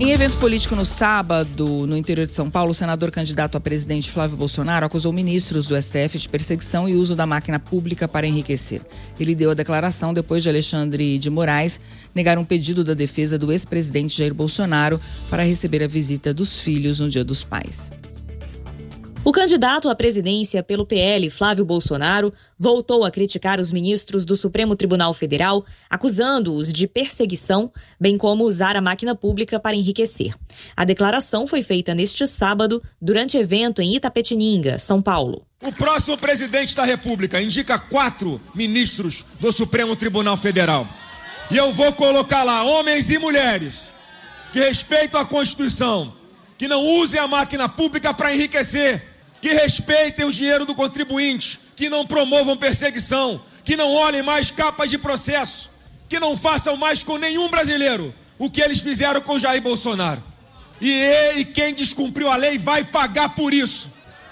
Em evento político no sábado, no interior de São Paulo, o senador candidato a presidente Flávio Bolsonaro acusou ministros do STF de perseguição e uso da máquina pública para enriquecer. Ele deu a declaração depois de Alexandre de Moraes negar um pedido da defesa do ex-presidente Jair Bolsonaro para receber a visita dos filhos no Dia dos Pais. O candidato à presidência pelo PL, Flávio Bolsonaro, voltou a criticar os ministros do Supremo Tribunal Federal, acusando-os de perseguição, bem como usar a máquina pública para enriquecer. A declaração foi feita neste sábado, durante evento em Itapetininga, São Paulo. O próximo presidente da República indica 4 ministros do Supremo Tribunal Federal. E eu vou colocar lá homens e mulheres que respeitam a Constituição, que não usem a máquina pública para enriquecer, que respeitem o dinheiro do contribuinte, que não promovam perseguição, que não olhem mais capas de processo, que não façam mais com nenhum brasileiro o que eles fizeram com Jair Bolsonaro. E quem descumpriu a lei vai pagar por isso.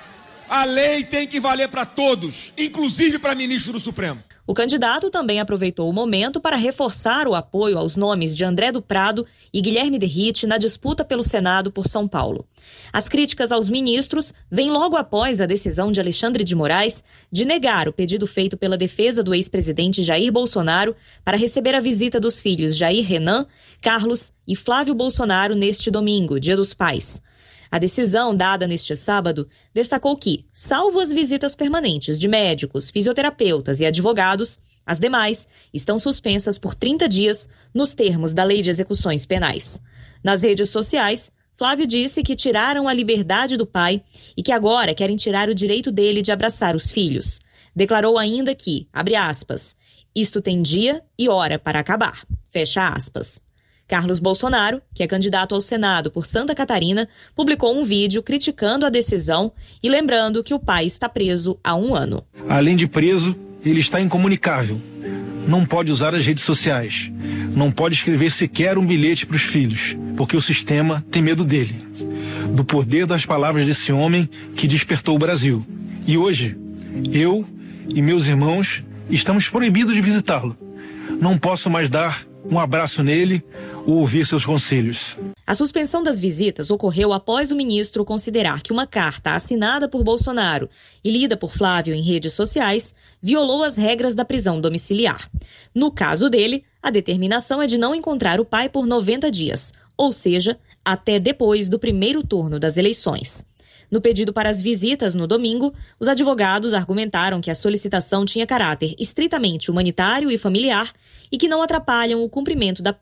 A lei tem que valer para todos, inclusive para ministro do Supremo. O candidato também aproveitou o momento para reforçar o apoio aos nomes de André do Prado e Guilherme Derrite na disputa pelo Senado por São Paulo. As críticas aos ministros vêm logo após a decisão de Alexandre de Moraes de negar o pedido feito pela defesa do ex-presidente Jair Bolsonaro para receber a visita dos filhos Jair Renan, Carlos e Flávio Bolsonaro neste domingo, Dia dos Pais. A decisão dada neste sábado destacou que, salvo as visitas permanentes de médicos, fisioterapeutas e advogados, as demais estão suspensas por 30 dias nos termos da Lei de Execuções Penais. Nas redes sociais, Flávio disse que tiraram a liberdade do pai e que agora querem tirar o direito dele de abraçar os filhos. Declarou ainda que, abre aspas, isto tem dia e hora para acabar, fecha aspas. Carlos Bolsonaro, que é candidato ao Senado por Santa Catarina, publicou um vídeo criticando a decisão e lembrando que o pai está preso há 1 ano. Além de preso, ele está incomunicável. Não pode usar as redes sociais. Não pode escrever sequer um bilhete para os filhos, porque o sistema tem medo dele. Do poder das palavras desse homem que despertou o Brasil. E hoje, eu e meus irmãos estamos proibidos de visitá-lo. Não posso mais dar um abraço nele ou ouvir seus conselhos. A suspensão das visitas ocorreu após o ministro considerar que uma carta assinada por Bolsonaro e lida por Flávio em redes sociais violou as regras da prisão domiciliar. No caso dele, a determinação é de não encontrar o pai por 90 dias, ou seja, até depois do primeiro turno das eleições. No pedido para as visitas no domingo, os advogados argumentaram que a solicitação tinha caráter estritamente humanitário e familiar e que não atrapalham o cumprimento da